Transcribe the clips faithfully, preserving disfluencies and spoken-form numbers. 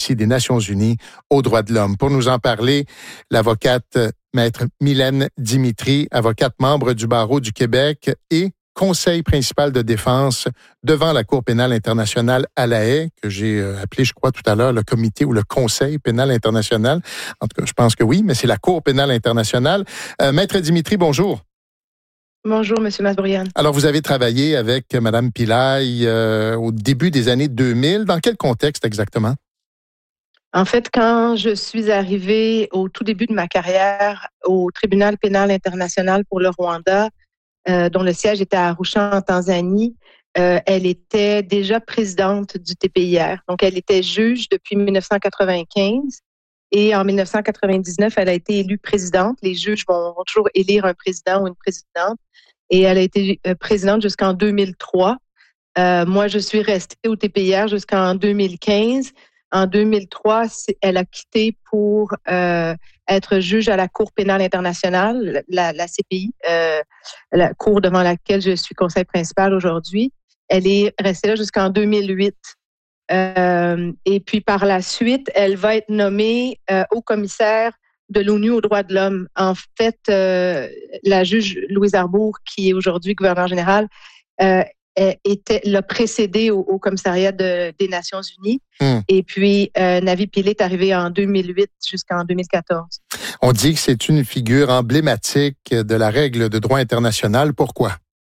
ici des Nations unies aux droits de l'homme. Pour nous en parler, l'avocate Maître Mylène Dimitri, avocate membre du barreau du Québec et conseil principal de défense devant la Cour pénale internationale à La Haye, que j'ai appelé, je crois, tout à l'heure, le comité ou le conseil pénal international. En tout cas, je pense que oui, mais c'est la Cour pénale internationale. Euh, Maître Dimitri, bonjour. Bonjour, M. Masbourian. Alors, vous avez travaillé avec Mme Pillay euh, au début des années deux mille. Dans quel contexte exactement? En fait, quand je suis arrivée au tout début de ma carrière au tribunal pénal international pour le Rwanda, euh, dont le siège était à Arusha en Tanzanie, euh, elle était déjà présidente du T P I R. Donc, elle était juge depuis dix-neuf cent quatre-vingt-quinze et en dix-neuf cent quatre-vingt-dix-neuf, elle a été élue présidente. Les juges vont, vont toujours élire un président ou une présidente. Et elle a été présidente jusqu'en deux mille trois. Euh, moi, je suis restée au T P I R jusqu'en deux mille quinze. En deux mille trois, elle a quitté pour euh, être juge à la Cour pénale internationale, la, la C P I, euh, la cour devant laquelle je suis conseil principal aujourd'hui. Elle est restée là jusqu'en deux mille huit. Euh, et puis, par la suite, elle va être nommée euh, haut commissaire de l'ONU aux droits de l'homme. En fait, euh, la juge Louise Arbour, qui est aujourd'hui gouverneur général, euh, était, l'a précédée au, au commissariat de, des Nations unies. Mm. Et puis, euh, Navi Pillay est arrivée en deux mille huit jusqu'en deux mille quatorze. On dit que c'est une figure emblématique de la règle de droit international. Pourquoi?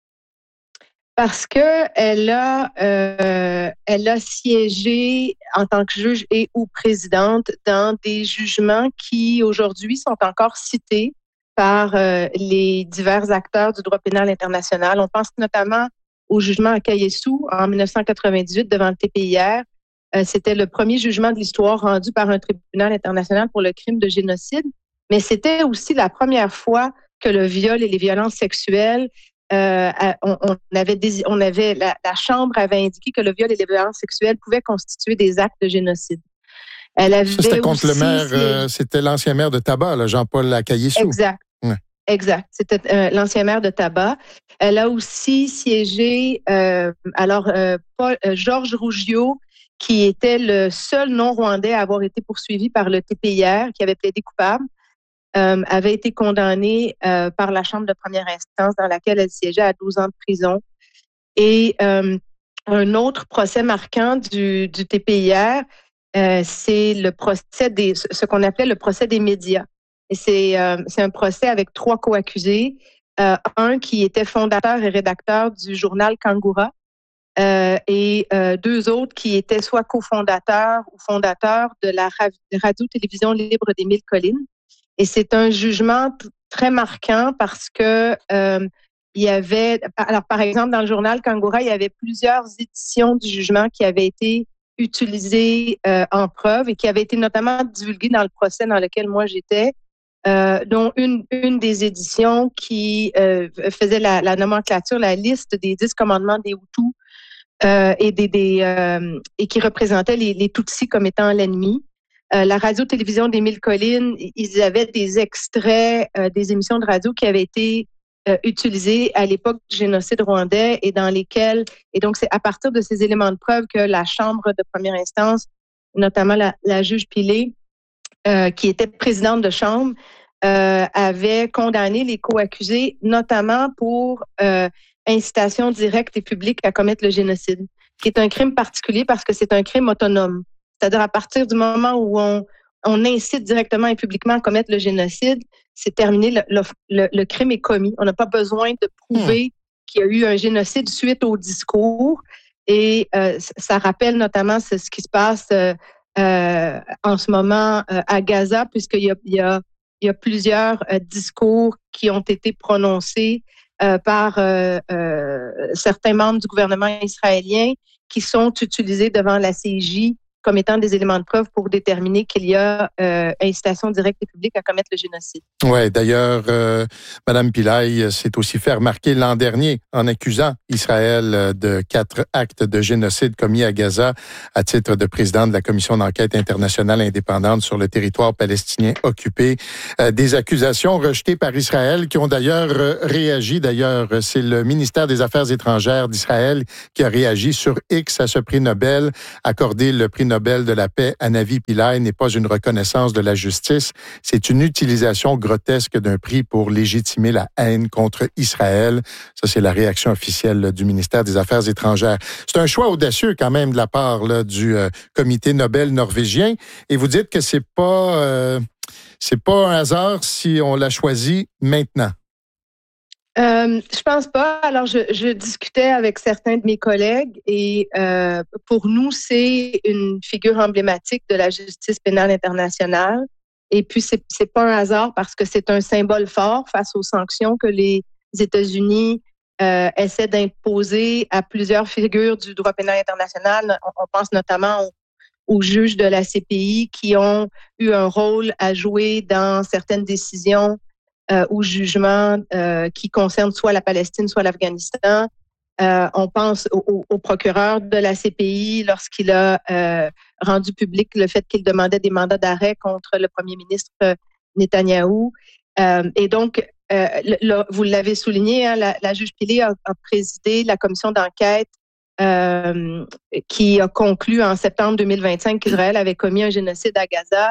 Parce que elle a, euh, elle a siégé en tant que juge et ou présidente dans des jugements qui aujourd'hui sont encore cités par euh, les divers acteurs du droit pénal international. On pense notamment au jugement à Kayesu en dix-neuf cent quatre-vingt-dix-huit devant le T P I R. Euh, c'était le premier jugement de l'histoire rendu par un tribunal international pour le crime de génocide, mais c'était aussi la première fois que le viol et les violences sexuelles Euh, on, on avait, des, on avait la, la Chambre avait indiqué que le viol et les violences sexuelles pouvaient constituer des actes de génocide. Elle avait Ça, c'était contre aussi, le maire, euh, c'était l'ancien maire de Tabac, là, Jean-Paul Akayesu. Exact. Ouais. Exact. C'était euh, l'ancien maire de Tabac. Elle a aussi siégé, euh, alors, euh, Paul, euh, Georges Rougiot, qui était le seul non-rwandais à avoir été poursuivi par le T P I R, qui avait plaidé coupable. Euh, avait été condamnée euh, par la Chambre de première instance dans laquelle elle siégeait à douze ans de prison. Et euh, un autre procès marquant du, du T P I R, euh, c'est le procès des, ce qu'on appelait le procès des médias. Et c'est, euh, c'est un procès avec trois co-accusés. Euh, un qui était fondateur et rédacteur du journal Kangura euh, et euh, deux autres qui étaient soit cofondateurs ou fondateurs de la radio-télévision libre des Mille Collines. Et c'est un jugement t- très marquant parce que euh, il y avait, alors par exemple dans le journal Kangura, il y avait plusieurs éditions du jugement qui avaient été utilisées euh, en preuve et qui avaient été notamment divulguées dans le procès dans lequel moi j'étais, euh, dont une une des éditions qui euh, faisait la, la nomenclature, la liste des dix commandements des Hutus euh, et des, des euh, et qui représentait les, les Tutsis comme étant l'ennemi. Euh, la radio-télévision des Mille Collines, ils avaient des extraits euh, des émissions de radio qui avaient été euh, utilisées à l'époque du génocide rwandais et dans lesquelles, et donc c'est à partir de ces éléments de preuve que la Chambre de première instance, notamment la, la juge Pillay, euh, qui était présidente de chambre, euh, avait condamné les co-accusés, notamment pour euh, incitation directe et publique à commettre le génocide, qui est un crime particulier parce que c'est un crime autonome. C'est-à-dire à partir du moment où on, on incite directement et publiquement à commettre le génocide, c'est terminé, le, le, le, le crime est commis. On n'a pas besoin de prouver mmh. qu'il y a eu un génocide suite au discours. Et euh, ça rappelle notamment ce, ce qui se passe euh, euh, en ce moment euh, à Gaza, puisqu'il y a, il y a, il y a plusieurs euh, discours qui ont été prononcés euh, par euh, euh, certains membres du gouvernement israélien qui sont utilisés devant la C I J comme étant des éléments de preuve pour déterminer qu'il y a euh, incitation directe et publique à commettre le génocide. Oui, d'ailleurs, euh, Mme Pillay s'est aussi fait remarquer l'an dernier en accusant Israël de quatre actes de génocide commis à Gaza à titre de présidente de la Commission d'enquête internationale indépendante sur le territoire palestinien occupé. Euh, des accusations rejetées par Israël qui ont d'ailleurs euh, réagi. D'ailleurs, c'est le ministère des Affaires étrangères d'Israël qui a réagi sur X à ce prix Nobel, accordé le prix Nobel Nobel de la paix Hanavi Pillay n'est pas une reconnaissance de la justice, c'est une utilisation grotesque d'un prix pour légitimer la haine contre Israël. Ça, c'est la réaction officielle du ministère des Affaires étrangères. C'est un choix audacieux quand même de la part là, du euh, comité Nobel norvégien. Et vous dites que c'est pas euh, c'est pas un hasard si on l'a choisi maintenant. Euh, je pense pas. Alors, je, je discutais avec certains de mes collègues et euh, pour nous, c'est une figure emblématique de la justice pénale internationale. Et puis, c'est, c'est pas un hasard parce que c'est un symbole fort face aux sanctions que les États-Unis euh, essaient d'imposer à plusieurs figures du droit pénal international. On, on pense notamment aux, aux juges de la C P I qui ont eu un rôle à jouer dans certaines décisions Euh, ou jugements euh, qui concernent soit la Palestine, soit l'Afghanistan. Euh, on pense au, au, au procureur de la C P I lorsqu'il a euh, rendu public le fait qu'il demandait des mandats d'arrêt contre le premier ministre Netanyahou. Euh, et donc, euh, le, le, vous l'avez souligné, hein, la, la juge Pillay a, a présidé la commission d'enquête euh, qui a conclu en septembre deux mille vingt-cinq qu'Israël avait commis un génocide à Gaza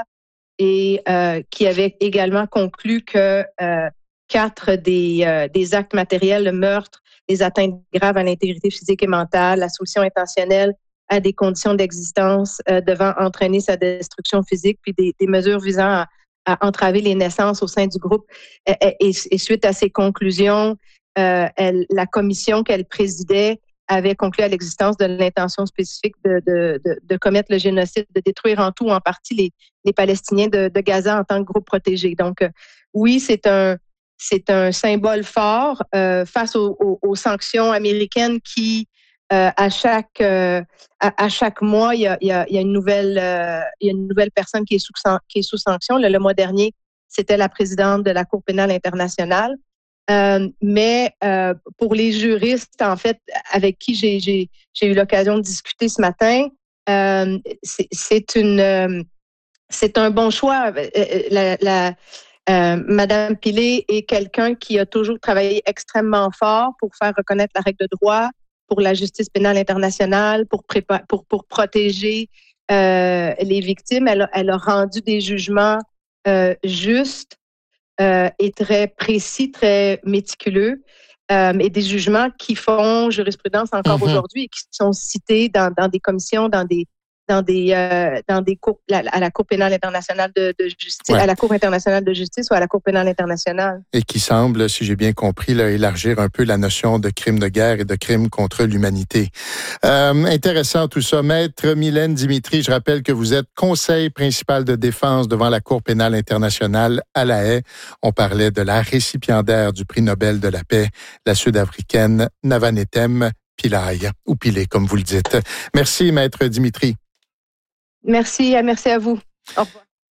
et euh, qui avait également conclu que euh, quatre des, euh, des actes matériels, le meurtre, les atteintes graves à l'intégrité physique et mentale, la soumission intentionnelle à des conditions d'existence euh, devant entraîner sa destruction physique, puis des, des mesures visant à, à entraver les naissances au sein du groupe. Et, et, et suite à ces conclusions, euh, elle, la commission qu'elle présidait avait conclu à l'existence de l'intention spécifique de, de, de, de commettre le génocide, de détruire en tout ou en partie les, les Palestiniens de, de Gaza en tant que groupe protégé. Donc, euh, oui, c'est un, c'est un symbole fort euh, face aux, aux, aux sanctions américaines qui, euh, à chaque euh, à, à chaque mois, il y a, il y a, il y a une nouvelle euh, il y a une nouvelle personne qui est sous qui est sous sanction. Le, le mois dernier, c'était la présidente de la Cour pénale internationale. Euh, mais euh, pour les juristes, en fait, avec qui j'ai, j'ai, j'ai eu l'occasion de discuter ce matin, euh, c'est, c'est une, euh, c'est un bon choix. La, la, euh, Madame Pillay est quelqu'un qui a toujours travaillé extrêmement fort pour faire reconnaître la règle de droit, pour la justice pénale internationale, pour prépa- pour pour protéger euh, les victimes. Elle a, elle a rendu des jugements euh, justes. Euh, et très précis, très méticuleux, euh, et des jugements qui font jurisprudence encore mm-hmm. aujourd'hui et qui sont cités dans, dans des commissions, dans des dans des euh, dans des cours la, à la Cour pénale internationale de, de justice, ouais. à la Cour internationale de justice ou à la Cour pénale internationale. Et qui semble, si j'ai bien compris, là, élargir un peu la notion de crime de guerre et de crime contre l'humanité. Euh, intéressant tout ça. Maître Mylène Dimitri, je rappelle que vous êtes conseil principal de défense devant la Cour pénale internationale à La Haye. On parlait de la récipiendaire du prix Nobel de la paix, la Sud-Africaine Navanethem Pillay, ou Pillay, comme vous le dites. Merci, Maître Dimitri. Merci, merci à vous. Au revoir.